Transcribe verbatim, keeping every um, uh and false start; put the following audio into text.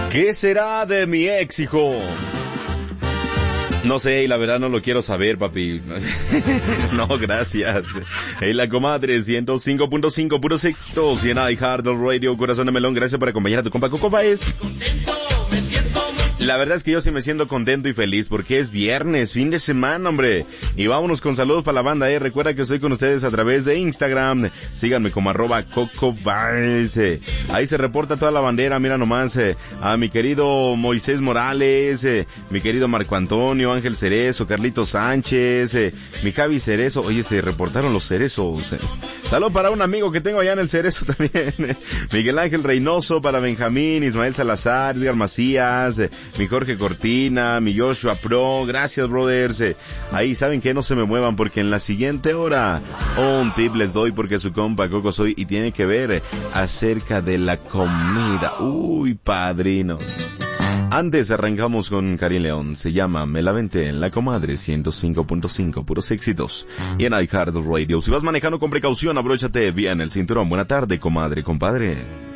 ¿Qué será de mi ex, hijo? No sé, y la verdad no lo quiero saber, papi. No, gracias. En la comadre ciento cinco punto cinco, puros éxitos. Y en iHeart Radio, corazón de melón, gracias por acompañar a tu compa Coco Baez. La verdad es que yo sí me siento contento y feliz porque es viernes, fin de semana, hombre. Y vámonos con saludos para la banda, eh. Recuerda que estoy con ustedes a través de Instagram. Síganme como arroba Coco Baez. Ahí se reporta toda la bandera, mira nomás. Eh, a mi querido Moisés Morales, eh, mi querido Marco Antonio, Ángel Cerezo, Carlito Sánchez, eh, mi Javi Cerezo. Oye, se reportaron los cerezos. Eh. Saludos para un amigo que tengo allá en el Cerezo también. Eh. Miguel Ángel Reynoso, para Benjamín, Ismael Salazar, Edgar Macías, eh, mi Jorge Cortina, mi Joshua Pro, gracias brothers. Eh, ahí saben que no se me muevan porque en la siguiente hora un tip les doy porque su compa Coco soy y tiene que ver eh, acerca de la comida. Uy, padrino. Antes arrancamos con Karim León, se llama Me la Vente en la comadre ciento cinco punto cinco, puros éxitos. Y en iHeart Radio, si vas manejando con precaución, abróchate bien el cinturón. Buena tarde, comadre, compadre.